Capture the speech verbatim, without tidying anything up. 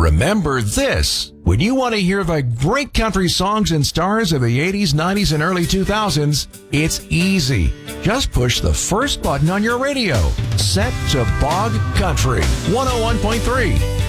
remember this. When you want to hear the great country songs and stars of the eighties, nineties, and early two thousands, it's easy. Just push the first button on your radio. Set to Bog Country one oh one point three.